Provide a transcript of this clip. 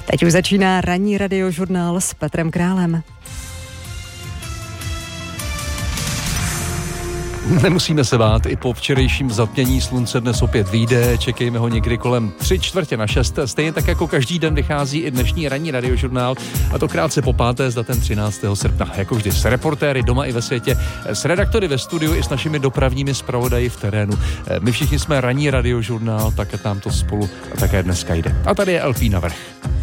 Teď už začíná ranní radiožurnál s Petrem Králem. Nemusíme se bát, i po včerejším zatmění slunce dnes opět vyjde, čekejme ho někdy kolem 5:45. Stejně tak jako každý den vychází i dnešní ranní radiožurnál, a to krátce po 5. s datem 13. srpna. Jako vždy s reportéry doma i ve světě, s redaktory ve studiu i s našimi dopravními zpravodaji v terénu. My všichni jsme ranní radiožurnál, tak nám to spolu také dneska jde. A tady je LP navrch.